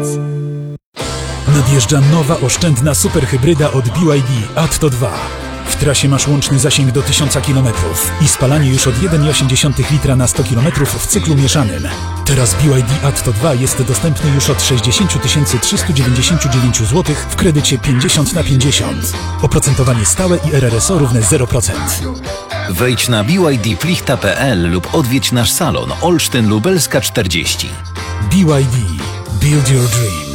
Nadjeżdża nowa oszczędna superhybryda od BYD Atto 2. W trasie masz łączny zasięg do 1000 km i spalanie już od 1,8 litra na 100 km w cyklu mieszanym. Teraz BYD Atto 2 jest dostępny już od 60 399 zł w kredycie 50/50. Oprocentowanie stałe i RRSO równe 0%. Wejdź na bydplichta.pl lub odwiedź nasz salon Olsztyn Lubelska 40. BYD. Build your dream.